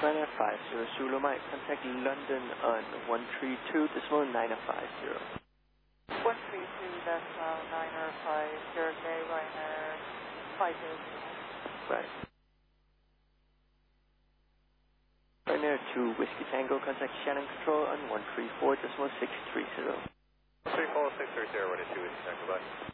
Ryanair 50 Zulu Mike, contact London on 132.950. 132.950, Ryanair 50. Right. Ryanair 2 Whiskey Tango, contact Shannon Control on 134.630. 134.630, ready to Whiskey Tango, bye.